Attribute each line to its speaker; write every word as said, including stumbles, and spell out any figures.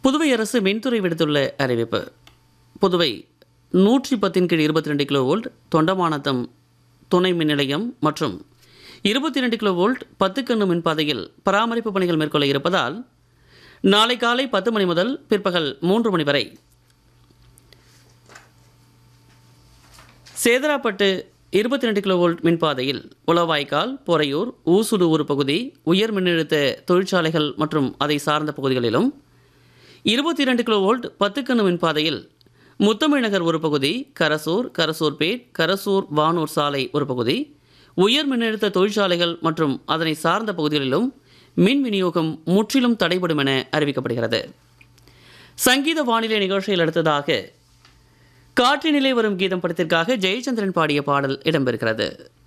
Speaker 1: புதுவை அரசு மின்துறை விடுத்துள்ள அறிவிப்பு. புதுவை நூற்றி பத்தின் கீழ் இருபத்தி ரெண்டு கிலோ வோல்ட் தொண்டமானத்தம் துணை மின் நிலையம் மற்றும் இருபத்தி ரெண்டு கிலோ வோல்ட் பத்துக்கண்ணு மின்பாதையில் பராமரிப்பு பணிகள் மேற்கொள்ள இருப்பதால் நாளை காலை பத்து மணி முதல் பிற்பகல் மூன்று மணி வரை சேதராப்பட்டு இருபத்தி ரெண்டு கிலோ வோல்ட் மின்பாதையில் உளவாய்க்கால், பொறையூர், ஊசுடு பகுதி, உயர் மின்னழுத்த தொழிற்சாலைகள் மற்றும் அதை சார்ந்த பகுதிகளிலும் இருபத்தி இரண்டு கிலோ வோல்ட் பத்துக்கண்ணு மின்பாதையில் முத்தமிழ் நகர் ஒரு பகுதி, கரசூர், கரசூர்பேட், கரசூர் வானூர் சாலை ஒரு பகுதி, உயர் மின்னழுத்த தொழிற்சாலைகள் மற்றும் அதனை சார்ந்த பகுதிகளிலும் மின் விநியோகம் முற்றிலும் தடைபடும் என அறிவிக்கப்படுகிறது. சங்கீத வானிலை நிகழ்ச்சியில் அடுத்ததாக காற்றினிலே வரும் கீதம் படத்திற்காக ஜெயச்சந்திரன் பாடிய பாடல் இடம்பெறுகிறது.